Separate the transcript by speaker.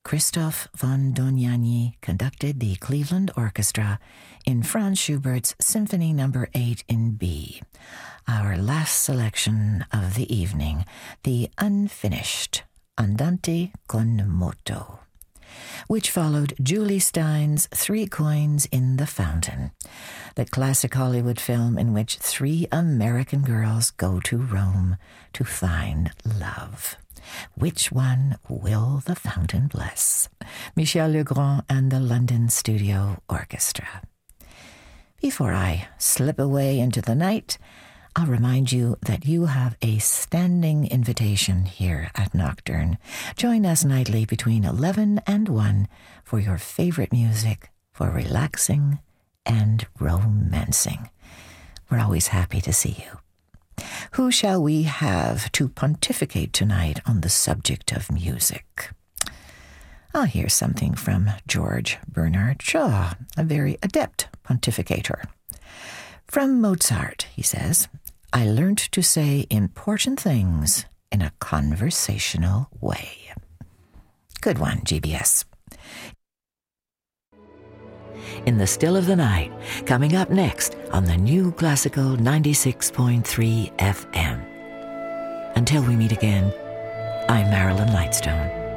Speaker 1: Christoph von Dohnanyi conducted the Cleveland Orchestra in Franz Schubert's Symphony No. 8 in B. Our last selection of the evening, the unfinished Andante con moto, which followed Julie Stein's Three Coins in the Fountain, the classic Hollywood film in which three American girls go to Rome to find love. Which one will the fountain bless? Michel Legrand and the London Studio Orchestra. Before I slip away into the night, I'll remind you that you have a standing invitation here at Nocturne. Join us nightly between 11 and 1 for your favorite music for relaxing and romancing. We're always happy to see you. Who shall we have to pontificate tonight on the subject of music? I'll hear something from George Bernard Shaw, a very adept pontificator. From Mozart, he says, I learned to say important things in a conversational way. Good one, GBS. In the Still of the Night, coming up next on the New Classical 96.3 FM. Until we meet again, I'm Marilyn Lightstone.